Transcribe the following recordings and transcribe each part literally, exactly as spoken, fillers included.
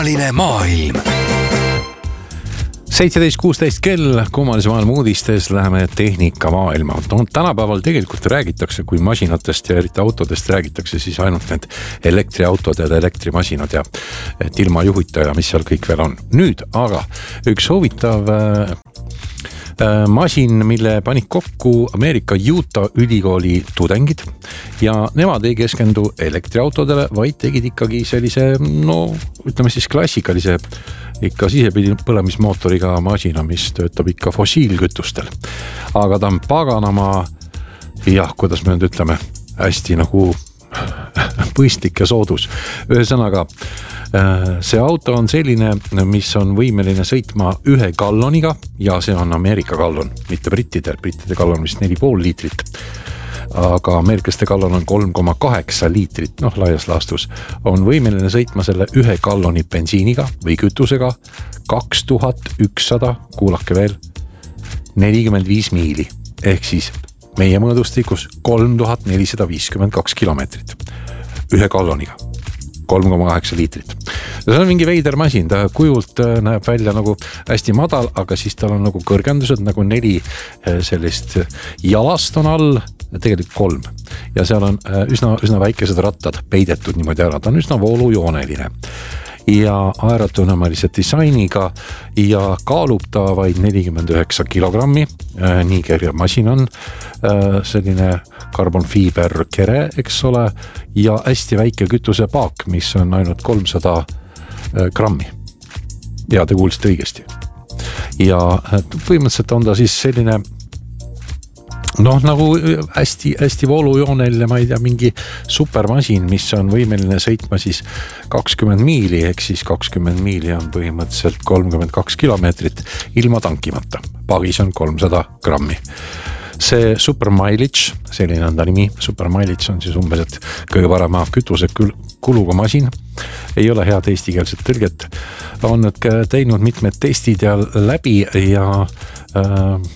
Kummaline maailm. seitseteist kuusteist kell kummalise maailma uudistes läheme tehnika maailma. Tänapäeval tegelikult räägitakse, kui masinatest ja eriti autodest räägitakse, siis ainult need elektriautod ja elektrimasinad ja et ilma juhita ja mis seal kõik veel on. Nüüd aga üks huvitav äh, masin, mille panik kokku Ameerika Utah ülikooli tudengid ja nemad ei keskendu elektriautodele, vaid tegid ikkagi sellise, no ütleme siis klassikalise ikka sisepidi põlemismootoriga masina, mis töötab ikka fossiilkütustel. Aga ta on paganama, jah, kuidas me nüüd ütleme, hästi nagu mõistlik ja soodus. Ühesõnaga, see auto on selline, mis on võimeline sõitma ühe galloniga ja see on Ameerika gallon, mitte brittide. Brittide gallon vist neli pool liitrit. Aga ameeriklaste gallon on kolm koma kaheksa liitrit, noh laias laastus, on võimeline sõitma selle ühe galloni bensiiniga või kütusega kaks tuhat ükssada, kuulake veel, nelikümmend viis miili, ehk siis meie mõõdustikus kolm tuhat nelisada viiskümmend kaks kilomeetrit ühe galloniga, kolm koma kaheksa liitrit. See on mingi veider masin, ta kujult näeb välja nagu hästi madal, aga siis tal on nagu kõrgendused, nagu neli sellist jalast on all, tegelikult kolm. Ja seal on üsna, üsna väikesed rattad peidetud niimoodi ära, ta on üsna voolujooneline. Ja aerodünamalise disainiga ja kaalub ta vaid nelikümmend üheksa kilogrammi, nii kerge masin on, selline carbon fiber kere, eks ole, ja hästi väike kütusepaak, mis on ainult kolmsada grammi. Ja te kuulsite õigesti. Ja põhimõtteliselt on ta siis selline noh, nagu hästi, hästi voolujooneline, ma ei tea, mingi supermasin, mis on võimeline sõitma siis kakskümmend miili, ehk siis kakskümmend miili on põhimõtteliselt kolmkümmend kaks kilomeetrit ilma tankimata. Pagis on kolmsada grammi. See super mileage, selline on ta nimi, super mileage on siis umbes, et kõige parema kütuse kuluga masin. Ei ole head eestikeelset tõlget. On nüüd teinud mitmed testid ja läbi ja äh,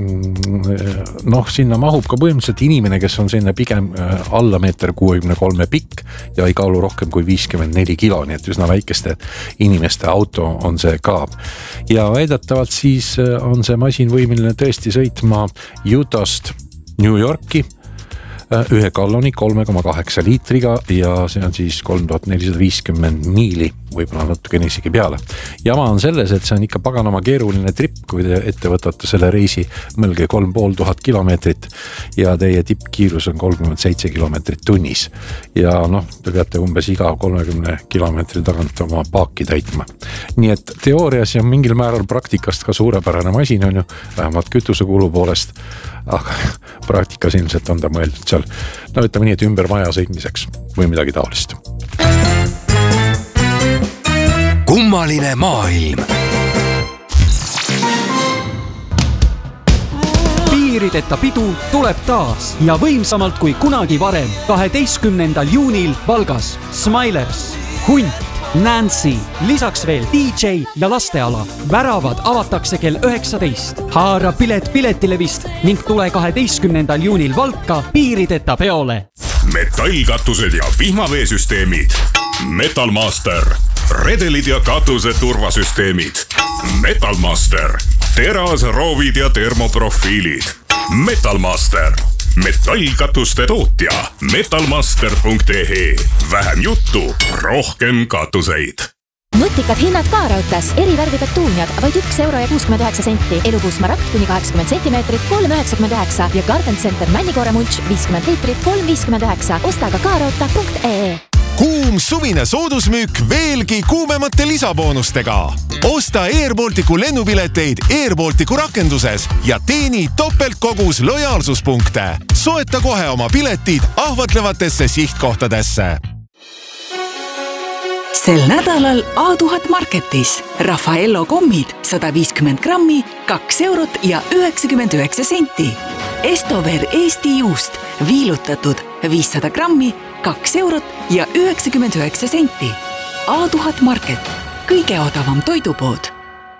noh, sinna mahub ka põhimõtteliselt inimene, kes on selline pigem alla meeter kuuekümne kolme pikk ja ei kaalu rohkem kui viiskümmend neli kilo, nii et üsna väikeste inimeste auto on see ka. Ja väidetavalt siis on see masin võimeline tõesti sõitma Utah'st New Yorki ühe galloni kolme koma kaheksa liitriga ja see on siis kolm tuhat nelisada viiskümmend miili, võib-olla natukene isegi peale. Jama on selles, et see on ikka paganama keeruline trip, kui te ette võtate selle reisi mõlge kolm pool tuhat kilomeetrit ja teie tippkiirus on kolmkümmend seitse kilomeetrit tunnis. Ja noh, te peate umbes iga kolmekümne kilomeetri tagant oma paaki täitma. Nii et teoorias ja mingil määral praktikast ka suurepärane masin on ju, vähemalt kütusekulu poolest, aga praktikas ilmselt on ta mõeldud seal, no ütleme nii, et ümber maja sõitmiseks või midagi taolist. Kummaline maailm. Piirideta pidu tuleb taas ja võimsamalt kui kunagi varem kaheteistkümnendal juunil Valgas Smilers, Hunt, Nancy, lisaks veel D J ja lasteala. Väravad avatakse kell üheksateist. Haara pilet piletilevist ning tule kaheteistkümnendal juunil Valka piirideta peole. Metallkatused ja vihmaveesüsteemid. Metalmaster. Redelid ja katuse turvasüsteemid. Metalmaster. Teras, roovid ja termoprofiilid. Metalmaster. Metallkatuste tootja metalmaster punkt e e. Vähem juttu, rohkem katuseid. Nutikad hinnad Kaarautas, erivärvi petuuniad, vaid üks euro ja kuuskümmend üheksa senti, elupuus marakt kuni kaheksakümmend sentimeetrit, kolm üheksakümmend üheksa ja Garden Center männikoore munch viiskümmend liitrit, kolm viiskümmend üheksa, osta ka kaarauta punkt e e. Kuum suvine soodusmüük veelgi kuumemate lisaboonustega. Osta Airbalticu lennupileteid Airbalticu rakenduses ja teeni topeltkogus lojaalsuspunkte. Soeta kohe oma piletid ahvatlevatesse sihtkohtadesse. Sel nädalal A tuhat Marketis Raffaello kommid sada viiskümmend grammi, kaks eurot ja üheksakümmend üheksa senti. Estover Eesti juust viilutatud viissada grammi, kaks eurot ja üheksakümmend üheksa senti. A tuhat Market, kõige odavam toidupood.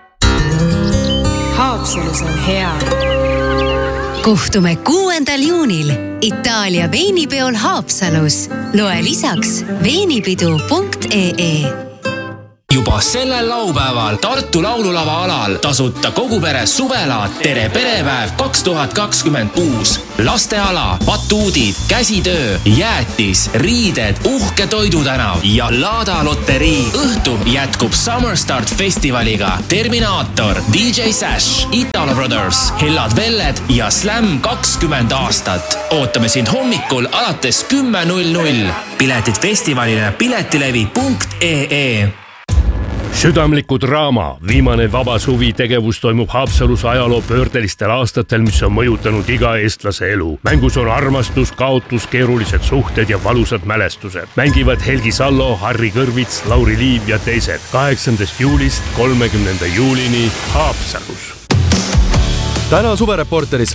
Haapsalus on hea. Kohtume kuuendal juunil Itaalia veinipeol Haapsalus. Loe lisaks veinipidu punkt e e. juba sellel laupäeval Tartu Laululava alal tasuta kogu pere suvelaat Tere perepäev kaks tuhat kakskümmend kuus. Lasteala, batuudid, käsitöö, jäätis, riided, uhke toidutänav ja Laada loterii. Õhtu jätkub Summer Start festivaliga Terminaator, D J Sash, Italo Brothers, Hellad Velled ja Slam kakskümmend aastat. Ootame sind hommikul alates kümme null null. Piletid festivalile piletilevi punkt ee ee. Südamliku draama viimane vaba suvi tegevus toimub Haapsalus ajaloo pöördelistel aastatel, mis on mõjutanud iga eestlase elu. Mängus on armastus, kaotus, keerulised suhted ja valusad mälestused. Mängivad Helgi Sallo, Harri Kõrvits, Lauri Liiv ja teised. kaheksandast juulist kolmekümnenda juulini Haapsalus. Täna suvereporteris.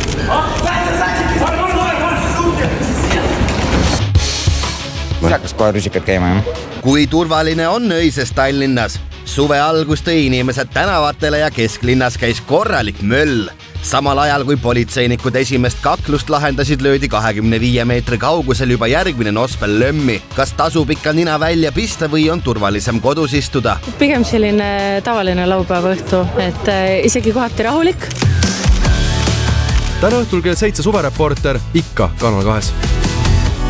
Hakkas kohe rüsikad käima, jah? Kui turvaline on öises Tallinnas? Suve algus tõi inimesed tänavatele ja kesklinnas käis korralik möll. Samal ajal kui politseinikud esimest kaklust lahendasid, löödi kahekümne viie meetri kaugusel juba järgmine nospel lömmi. Kas tasub ikka nina välja pista või on turvalisem kodus istuda? Pigem selline tavaline laupäeva õhtu, et isegi kohati rahulik. Täna õhtul kell seitse suvereporter ikka Kanal kahes.